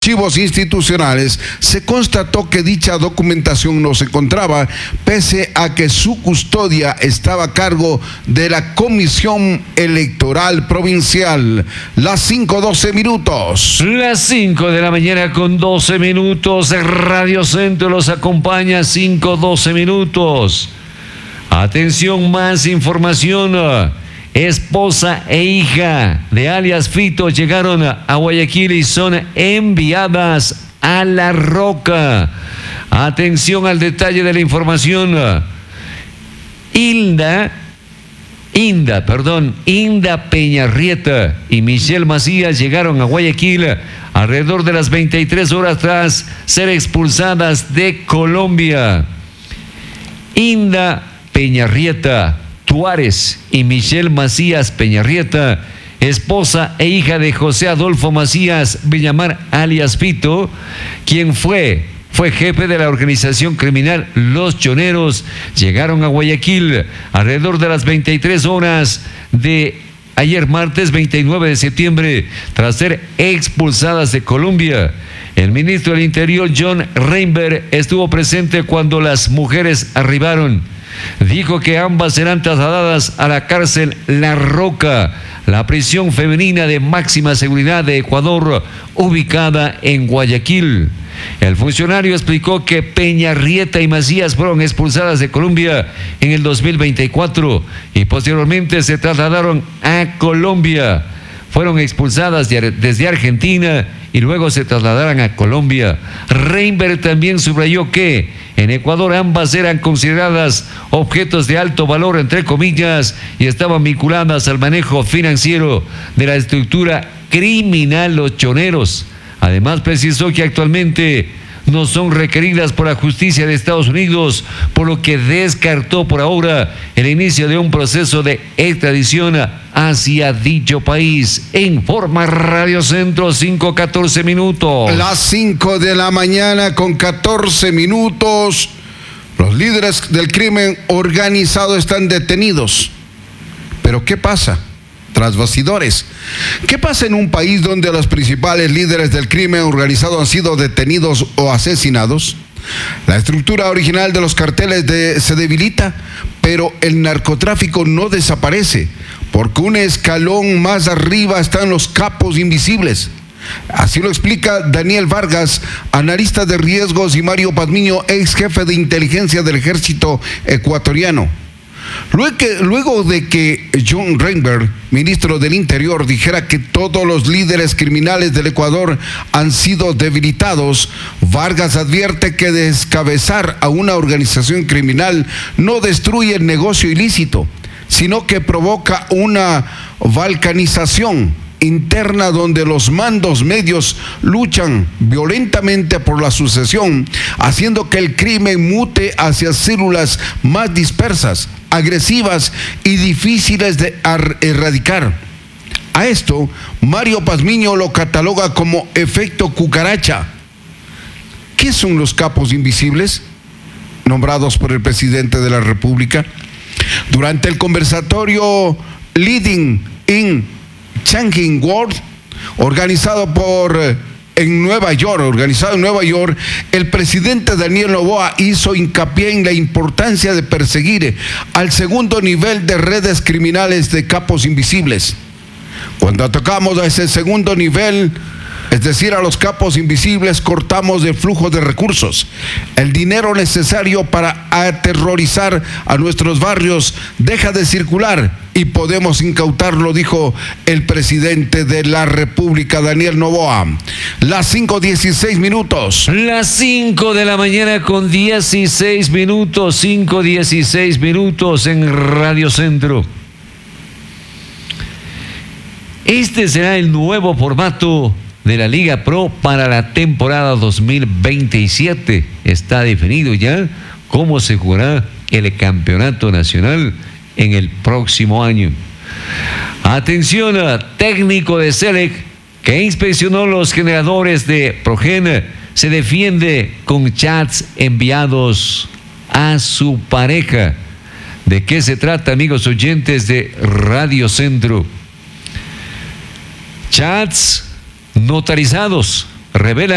archivos institucionales, se constató que dicha documentación no se encontraba, pese a que su custodia estaba a cargo de la Comisión Electoral Provincial. Las 5:12 minutos. Las 5 de la mañana con 12 minutos. Radio Centro los acompaña, 5:12 minutos. Atención, más información. Esposa e hija de alias Fito llegaron a Guayaquil y son enviadas a La Roca. Atención al detalle de la información. Inda Peñarrieta y Michelle Macías llegaron a Guayaquil alrededor de las 23 horas tras ser expulsadas de Colombia. Inda Peñarrieta Tuárez y Michelle Macías Peñarrieta, esposa e hija de José Adolfo Macías Villamar alias Fito, quien fue jefe de la organización criminal Los Choneros, llegaron a Guayaquil alrededor de las 23 horas de ayer martes 29 de septiembre, tras ser expulsadas de Colombia. El ministro del Interior, John Reinberg, estuvo presente cuando las mujeres arribaron. Dijo que ambas serán trasladadas a la cárcel La Roca, la prisión femenina de máxima seguridad de Ecuador, ubicada en Guayaquil. El funcionario explicó que Peñarrieta y Macías fueron expulsadas de Colombia en el 2024 y posteriormente se trasladaron a Colombia. Fueron expulsadas desde Argentina y luego se trasladarán a Colombia. Reinberg también subrayó que en Ecuador ambas eran consideradas objetos de alto valor, entre comillas, y estaban vinculadas al manejo financiero de la estructura criminal Los Choneros. Además, precisó que actualmente no son requeridas por la justicia de Estados Unidos, por lo que descartó por ahora el inicio de un proceso de extradición hacia dicho país. Informa Radio Centro, 5:14 minutos. Las 5 de la mañana con 14 minutos. Los líderes del crimen organizado están detenidos. ¿Pero qué pasa tras bastidores? ¿Qué pasa en un país donde los principales líderes del crimen organizado han sido detenidos o asesinados? La estructura original de los carteles se debilita, pero el narcotráfico no desaparece, porque un escalón más arriba están los capos invisibles. Así lo explica Daniel Vargas, analista de riesgos, y Mario Pazmiño, ex jefe de inteligencia del ejército ecuatoriano. Luego de que John Reinberg, ministro del Interior, dijera que todos los líderes criminales del Ecuador han sido debilitados, Vargas advierte que descabezar a una organización criminal no destruye el negocio ilícito, sino que provoca una balcanización interna donde los mandos medios luchan violentamente por la sucesión, haciendo que el crimen mute hacia células más dispersas, agresivas y difíciles de erradicar. A esto, Mario Pazmiño lo cataloga como efecto cucaracha. ¿Qué son los capos invisibles nombrados por el presidente de la República? Durante el conversatorio Leading in Changing World, organizado en Nueva York, el presidente Daniel Noboa hizo hincapié en la importancia de perseguir al segundo nivel de redes criminales de capos invisibles. Cuando atacamos a ese segundo nivel, es decir, a los capos invisibles, cortamos el flujo de recursos. El dinero necesario para aterrorizar a nuestros barrios deja de circular y podemos incautarlo, dijo el presidente de la República, Daniel Noboa. Las 5:16 minutos. Las 5 de la mañana con 16 minutos, 5:16 minutos en Radio Centro. Este será el nuevo formato de la Liga Pro para la temporada 2027. Está definido ya cómo se jugará el campeonato nacional en el próximo año. Atención, técnico de Selec que inspeccionó los generadores de Progen se defiende con chats enviados a su pareja. ¿De qué se trata, amigos oyentes de Radio Centro? Chats notarizados revelan